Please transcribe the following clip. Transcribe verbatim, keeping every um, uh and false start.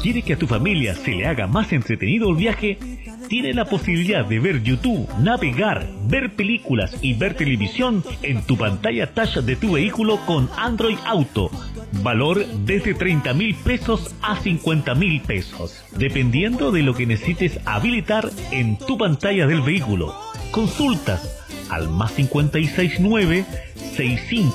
¿Quiere que a tu familia se le haga más entretenido el viaje? Tiene la posibilidad de ver YouTube, navegar, ver películas y ver televisión en tu pantalla touch de tu vehículo con Android Auto. Valor desde treinta mil pesos a cincuenta mil pesos, dependiendo de lo que necesites habilitar en tu pantalla del vehículo. Consultas al más cincuenta y seis nueve, sesenta y cinco